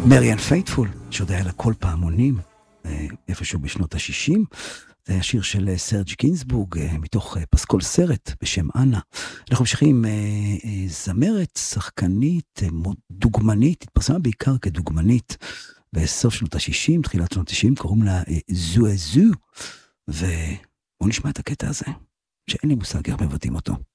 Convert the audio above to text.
מריאן פייטפול, שעוד היה לה כל פעמונים, איפשהו בשנות ה-60, זה היה שיר של סרג' גינסבורג, מתוך פסקול סרט בשם אנה. אנחנו ממשיכים עם זמרת, שחקנית, דוגמנית, התפרסמה בעיקר כדוגמנית, בסוף שנות ה-60, תחילת שנות ה-90, קוראים לה זו, ובואו נשמע את הקטע הזה, שאין לי מושג איך מבטאים אותו.